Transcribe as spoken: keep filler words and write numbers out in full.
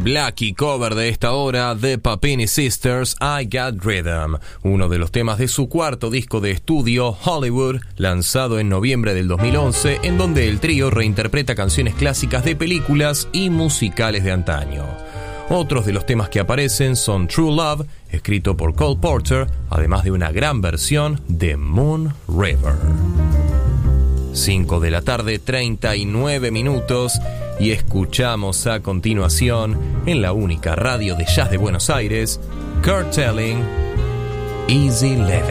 Blackie cover de esta hora de Papini Sisters, I Got Rhythm, uno de los temas de su cuarto disco de estudio, Hollywood, lanzado en noviembre del dos mil once, en donde el trío reinterpreta canciones clásicas de películas y musicales de antaño. Otros de los temas que aparecen son True Love, escrito por Cole Porter, además de una gran versión de Moon River. cinco de la tarde, treinta y nueve minutos, y escuchamos a continuación, en la única radio de jazz de Buenos Aires, Kurt Elling, Easy Living.